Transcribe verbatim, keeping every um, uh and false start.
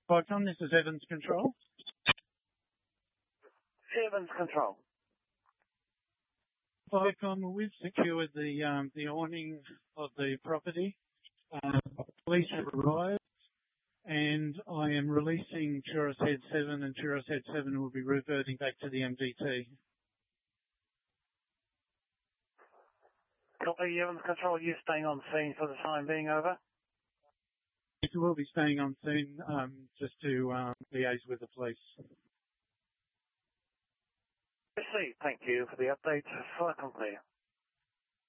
Vicon, this is Evans Control. Evans Control. Vicon, we've secured the um, the awning of the property. Uh, police have arrived, and I am releasing Churros Head seven, and Churros Head seven will be reverting back to the M D T. Copy, Evans Control. You staying on scene for the time being, over? We will be staying on scene um, just to um, liaise with the police. Proceed. Thank you for the update. Flight complete.